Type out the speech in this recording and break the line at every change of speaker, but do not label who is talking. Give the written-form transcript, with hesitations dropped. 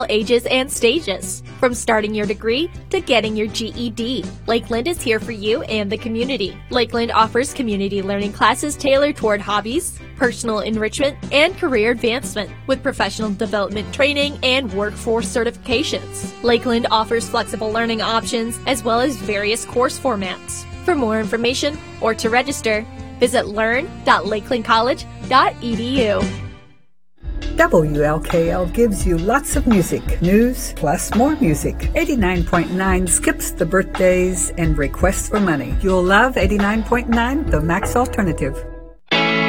ages and stages, from starting your degree to getting your GED. Lakeland is here for you and the community. Lakeland offers community learning classes tailored toward hobbies, personal enrichment, and career advancement, with professional development training and workforce certifications. Lakeland offers flexible learning options as well as various course formats. For more information or to register, visit learn.lakelandcollege.edu.
WLKL gives you lots of music, news, plus more music. 89.9 skips the birthdays and requests for money. You'll love 89.9, the Max Alternative.